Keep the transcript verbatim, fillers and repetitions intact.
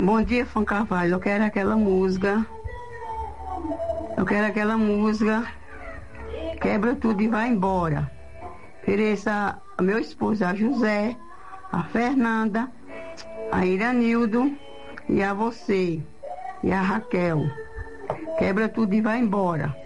Bom dia, Fã Carvalho. Eu quero aquela música. Eu quero aquela música. Quebra tudo e vai embora. Ofereça a meu esposo, a José, a Fernanda, a Iranildo e a você, e a Raquel. Quebra tudo e vai embora.